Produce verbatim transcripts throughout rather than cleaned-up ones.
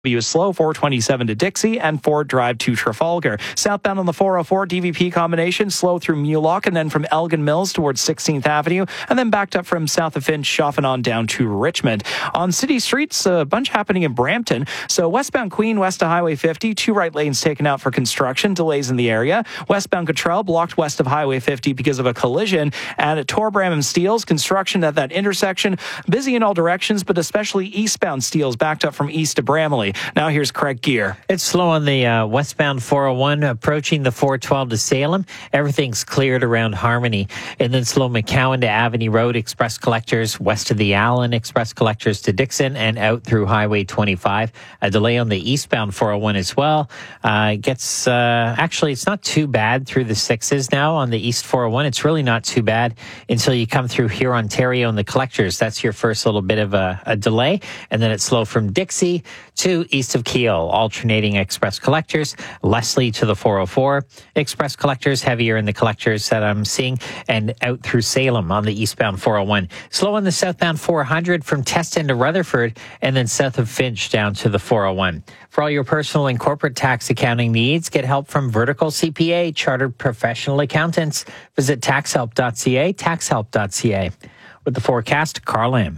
is slow, four twenty-seven to Dixie, and Ford Drive to Trafalgar. Southbound on the four oh four, D V P combination, slow through Mulock, and then from Elgin Mills towards sixteenth Avenue, and then backed up from south of Finch, off and on down to Richmond. On city streets, a bunch happening in Brampton. So westbound Queen, west of Highway fifty, two right lanes taken out for construction, delays in the area. Westbound Cottrell blocked west of Highway fifty because of a collision. And at Torbram and Steeles, construction at that intersection, busy in all directions, but especially eastbound Steeles backed up from east to Bramley. Now here's Craig Gear. It's slow on the uh, westbound four oh one approaching the four twelve to Salem. Everything's cleared around Harmony. And then slow McCowan to Avenue Road Express collectors west of the Allen Express collectors to Dixon and out through Highway twenty-five. A delay on the eastbound four oh one as well. Uh, it gets, uh, actually, it's not too bad through the sixes now on the east four oh one. It's really not too bad until you come through here, Ontario and the collectors. That's your first little bit of a, a delay. And then it's slow from Dixie to east of Kiel, alternating express collectors. Leslie to the four oh four. Express collectors, heavier in the collectors that I'm seeing, and out through Salem on the eastbound four oh one. Slow on the southbound four hundred from Teston to Rutherford, and then south of Finch down to the four oh one. For all your personal and corporate tax accounting needs, get help from Vertical C P A, chartered professional accountants. Visit tax help dot c a, tax help dot c a. With the forecast, Carl Lamb.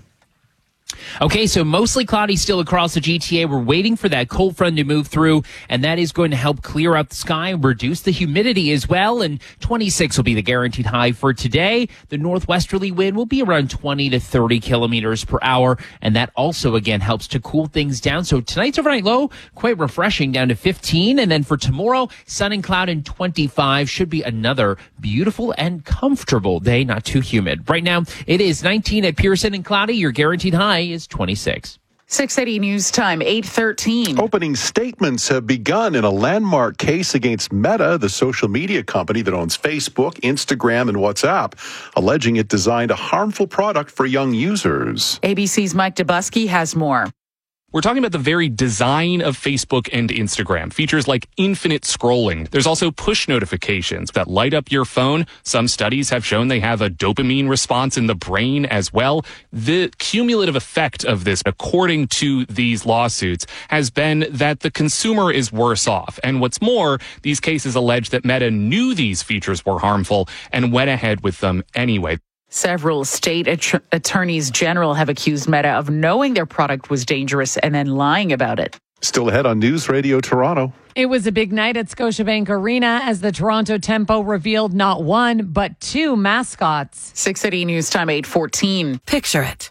Okay, so mostly cloudy still across the G T A. We're waiting for that cold front to move through, and that is going to help clear up the sky, reduce the humidity as well, and twenty-six will be the guaranteed high for today. The northwesterly wind will be around twenty to thirty kilometers per hour, and that also, again, helps to cool things down. So tonight's overnight low, quite refreshing, down to fifteen, and then for tomorrow, sun and cloud and twenty-five. Should be another beautiful and comfortable day, not too humid. Right now, it is nineteen at Pearson and cloudy. Your guaranteed high is twenty-six. six eighty News Time, eight thirteen. Opening statements have begun in a landmark case against Meta, the social media company that owns Facebook, Instagram, and WhatsApp, alleging it designed a harmful product for young users. A B C's Mike Dubusky has more. We're talking about the very design of Facebook and Instagram. Features like infinite scrolling. There's also push notifications that light up your phone. Some studies have shown they have a dopamine response in the brain as well. The cumulative effect of this, according to these lawsuits, has been that the consumer is worse off. And what's more, these cases allege that Meta knew these features were harmful and went ahead with them anyway. Several state att- attorneys general have accused Meta of knowing their product was dangerous and then lying about it. Still ahead on News Radio Toronto. It was a big night at Scotiabank Arena as the Toronto Tempo revealed not one, but two mascots. six eighty News Time, eight fourteen. Picture it.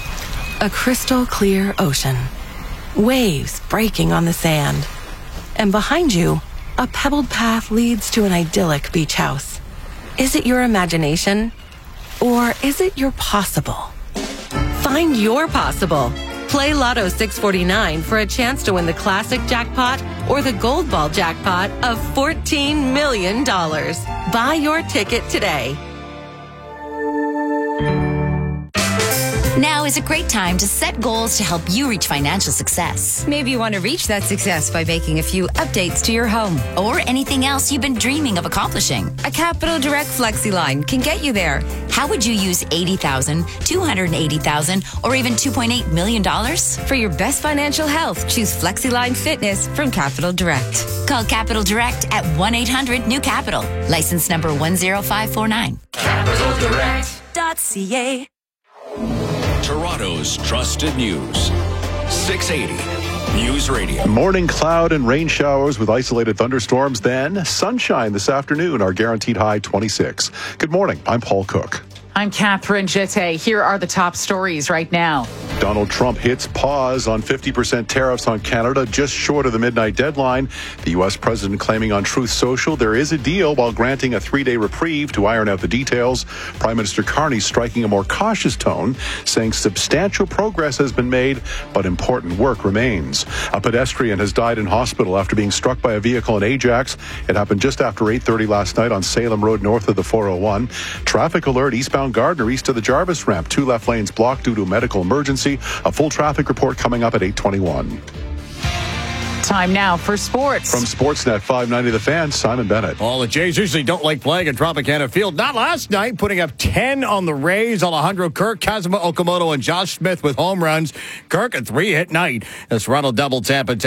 A crystal clear ocean. Waves breaking on the sand. And behind you, a pebbled path leads to an idyllic beach house. Is it your imagination? Or is it your possible? Find your possible. Play Lotto six forty-nine for a chance to win the classic jackpot or the gold ball jackpot of fourteen million dollars. Buy your ticket today. Now is a great time to set goals to help you reach financial success. Maybe you want to reach that success by making a few updates to your home. Or anything else you've been dreaming of accomplishing. A Capital Direct FlexiLine can get you there. How would you use eighty thousand dollars, two hundred eighty thousand dollars, or even two point eight million dollars? For your best financial health, choose FlexiLine Fitness from Capital Direct. Call Capital Direct at one eight hundred new capital. License number one zero five four nine. capital direct dot c a. Toronto's trusted news. six eighty News Radio. Morning cloud and rain showers with isolated thunderstorms, then sunshine this afternoon. Our guaranteed high twenty-six. Good morning. I'm Paul Cook. I'm Catherine Jette. Here are the top stories right now. Donald Trump hits pause on fifty percent tariffs on Canada just short of the midnight deadline. The U S president claiming on Truth Social there is a deal while granting a three-day reprieve to iron out the details. Prime Minister Carney striking a more cautious tone, saying substantial progress has been made, but important work remains. A pedestrian has died in hospital after being struck by a vehicle in Ajax. It happened just after eight thirty last night on Salem Road north of the four oh one. Traffic alert eastbound Gardner east of the Jarvis ramp. Two left lanes blocked due to a medical emergency. A full traffic report coming up at eight twenty-one. Time now for sports. From Sportsnet five ninety The Fan, Simon Bennett. Well, the Jays usually don't like playing at Tropicana Field. Not last night, putting up ten on the Rays. Alejandro Kirk, Kazuma Okamoto, and Josh Smith with home runs. Kirk, a three-hit night. This Ronald double Tampa